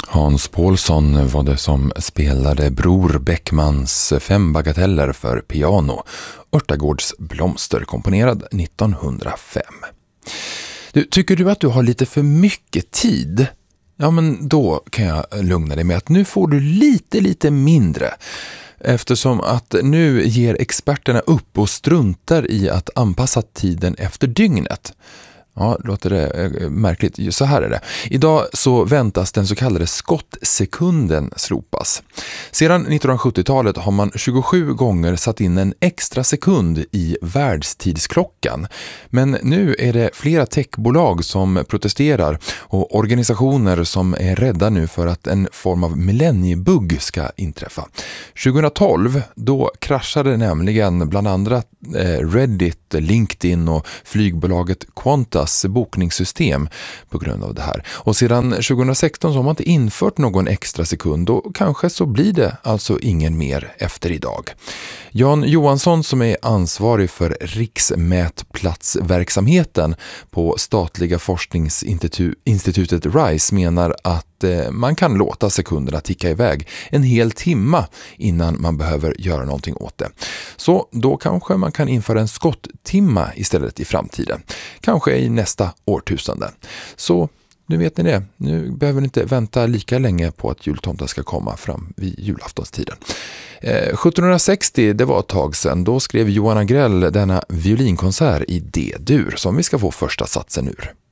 Hans Paulsson var det som spelade Bror Beckmans 5 bagateller för piano, Örtagårds blomster, komponerad 1905. Tycker du att du har lite för mycket tid? Ja, men då kan jag lugna dig med att nu får du lite mindre. Eftersom att nu ger experterna upp och struntar i att anpassa tiden efter dygnet. Ja, låter det märkligt. Så här är det. Idag så väntas den så kallade skottsekunden slopas. Sedan 1970-talet har man 27 gånger satt in en extra sekund i världstidsklockan. Men nu är det flera techbolag som protesterar och organisationer som är rädda nu för att en form av millenniebugg ska inträffa. 2012, då kraschade nämligen bland andra Reddit, LinkedIn och flygbolaget Qantas bokningssystem på grund av det här. Och sedan 2016 så har man inte infört någon extra sekund och kanske så blir det alltså ingen mer efter idag. Jan Johansson, som är ansvarig för riksmätplatsverksamheten på statliga forskningsinstitutet RISE, menar att man kan låta sekunderna ticka iväg en hel timma innan man behöver göra någonting åt det. Så då kanske man kan införa en skotttimma istället i framtiden. Kanske i nästa årtusende. Så nu vet ni det. Nu behöver ni inte vänta lika länge på att jultomten ska komma fram vid julaftonstiden. 1760, det var ett tag sedan. Då skrev Johan Agrell denna violinkonsert i D-dur som vi ska få första satsen ur.